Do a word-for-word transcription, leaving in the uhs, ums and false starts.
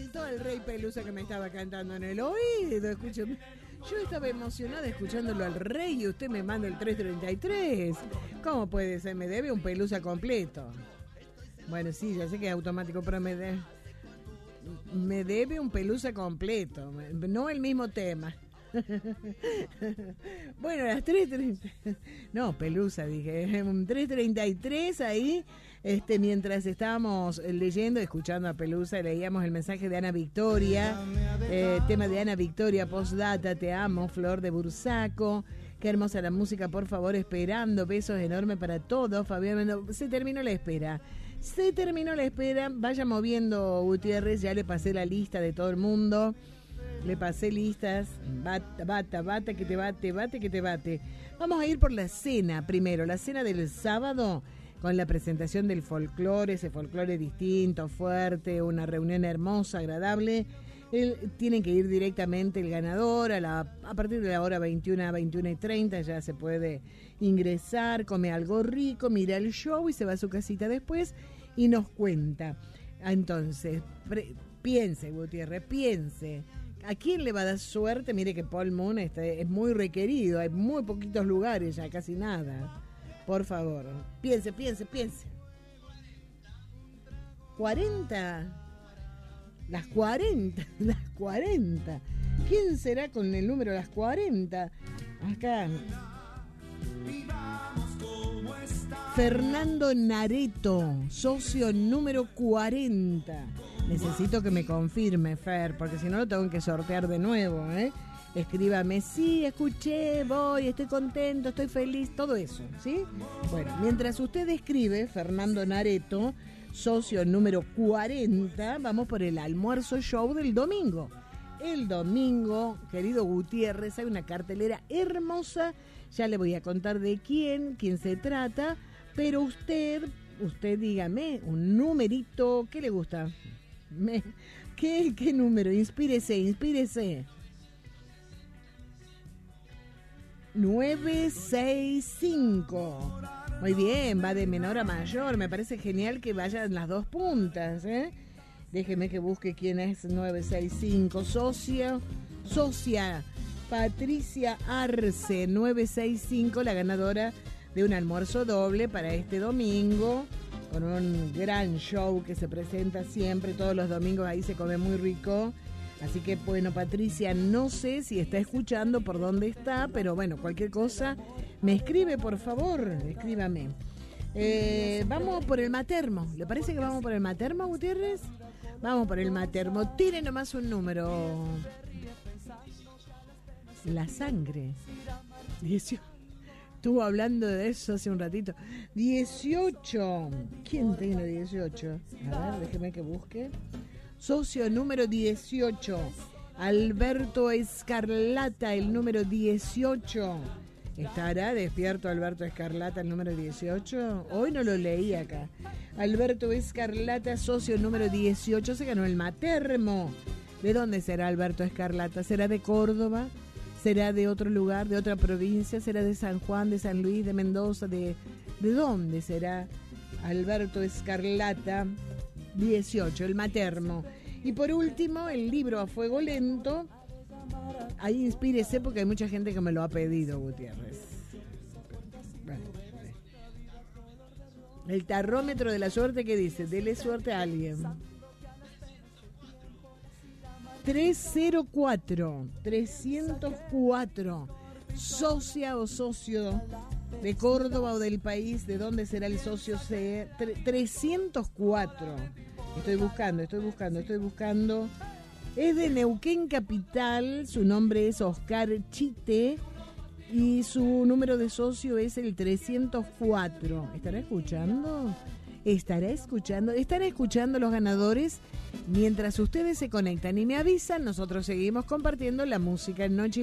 faltó el Rey Pelusa que me estaba cantando en el oído. Escúcheme. Yo estaba emocionada escuchándolo al Rey y usted me manda el tres treinta y tres. ¿Cómo puede ser? Me debe un Pelusa completo. Bueno, sí, ya sé que es automático, pero me, de, me debe un Pelusa completo. No el mismo tema. Bueno, a las tres treinta. No, Pelusa, dije. Un tres treinta y tres ahí. Este, mientras estábamos leyendo, escuchando a Pelusa, leíamos el mensaje de Ana Victoria, eh, tema de Ana Victoria, postdata, te amo, Flor de Bursaco, qué hermosa la música, por favor, esperando, besos enormes para todos, Fabián, se terminó la espera, se terminó la espera, vaya moviendo Gutiérrez, ya le pasé la lista de todo el mundo, le pasé listas, bata, bata, bata, que te bate, bate, que te bate. Vamos a ir por la cena primero, la cena del sábado, con la presentación del folclore, ese folclore distinto, fuerte, una reunión hermosa, agradable. El, tienen que ir directamente el ganador a, la, a partir de la hora veintiuna, veintiuna y treinta, ya se puede ingresar, come algo rico, mira el show y se va a su casita después y nos cuenta. Entonces, pre, piense, Gutiérrez, piense. ¿A quién le va a dar suerte? Mire que Paul Moon este, es muy requerido, hay muy poquitos lugares, ya casi nada. Por favor, piense, piense, piense. cuarenta. Las cuarenta, las cuarenta. ¿Quién será con el número de las cuarenta? Acá. Fernando Nareto, socio número cuarenta. Necesito que me confirme, Fer, porque si no lo tengo que sortear de nuevo, ¿eh? Escríbame, sí, escuché, voy, estoy contento, estoy feliz, todo eso, ¿sí? Bueno, mientras usted escribe, Fernando Nareto, socio número cuarenta, vamos por el almuerzo show del domingo. El domingo, querido Gutiérrez, hay una cartelera hermosa, ya le voy a contar de quién, quién se trata, pero usted, usted dígame, un numerito, ¿qué le gusta? Me, ¿qué, ¿Qué número? Inspírese, inspírese. nueve seis cinco. Muy bien, va de menor a mayor. Me parece genial que vayan las dos puntas, ¿eh? Déjeme que busque quién es nueve seis cinco. Socia, socia Patricia Arce, nueve seis cinco, la ganadora de un almuerzo doble para este domingo, con un gran show que se presenta siempre, todos los domingos ahí se come muy rico. Así que, bueno, Patricia, no sé si está escuchando, por dónde está, pero bueno, cualquier cosa, me escribe, por favor, escríbame. Eh, vamos por el Matermo. ¿Le parece que vamos por el Matermo, Gutiérrez? Vamos por el Matermo. Tire nomás un número. La sangre. dieciocho. Estuvo hablando de eso hace un ratito. dieciocho. ¿Quién tiene dieciocho? A ver, déjeme que busque. Socio número dieciocho, Alberto Escarlata, el número dieciocho. ¿Estará despierto Alberto Escarlata, el número dieciocho? Hoy no lo leí acá. Alberto Escarlata, socio número dieciocho, se ganó el Matermo. ¿De dónde será Alberto Escarlata? ¿Será de Córdoba? ¿Será de otro lugar, de otra provincia? ¿Será de San Juan, de San Luis, de Mendoza? ¿De, de dónde será Alberto Escarlata? dieciocho, el Matermo. Y por último, el libro A Fuego Lento. Ahí inspírese porque hay mucha gente que me lo ha pedido, Gutiérrez. Bueno, el tarrómetro de la suerte, ¿qué dice? Dele suerte a alguien. trescientos cuatro, trescientos cuatro. Socia o socio de Córdoba o del país, ¿de dónde será el socio? C? trescientos cuatro. Estoy buscando, estoy buscando, estoy buscando. Es de Neuquén Capital, su nombre es Oscar Chite y su número de socio es el trescientos cuatro. ¿Estará escuchando? ¿Estará escuchando? ¿Estará escuchando los ganadores? Mientras ustedes se conectan y me avisan, nosotros seguimos compartiendo la música en Noche